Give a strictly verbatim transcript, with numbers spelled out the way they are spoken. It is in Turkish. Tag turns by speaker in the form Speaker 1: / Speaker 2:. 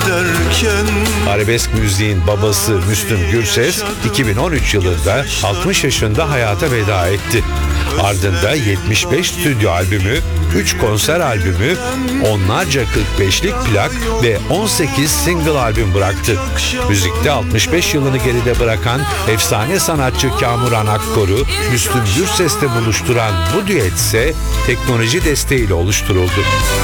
Speaker 1: ederken.
Speaker 2: Arabesk müziğin babası Müslüm Gürses iki bin on üç yılında altmış yaşında hayata veda etti. Ardında yetmiş beş stüdyo albümü, üç konser albümü, onlarca kırk beşlik plak ve on sekiz single albüm bıraktı. Müzikte altmış beş yılını geride bırakan efsane sanatçı Kamuran Akkor'u Müslüm Gürses'le buluşturan bu düet ise teknoloji desteğiyle oluşturuldu.